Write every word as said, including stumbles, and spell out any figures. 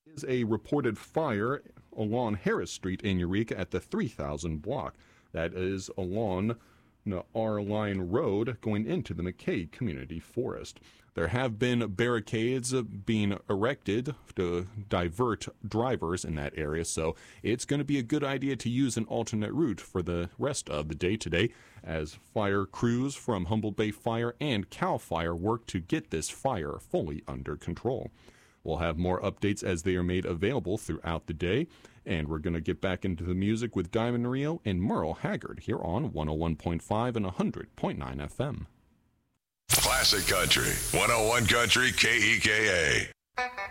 is a reported fire along Harris Street in Eureka at the three thousand block. That is along the R-Line Road going into the McKay Community Forest. There have been barricades being erected to divert drivers in that area, so it's going to be a good idea to use an alternate route for the rest of the day today as fire crews from Humboldt Bay Fire and CAL FIRE work to get this fire fully under control. We'll have more updates as they are made available throughout the day, and we're going to get back into the music with Diamond Rio and Merle Haggard here on one oh one point five and one hundred point nine F M. Classic Country, one oh one Country K E K A.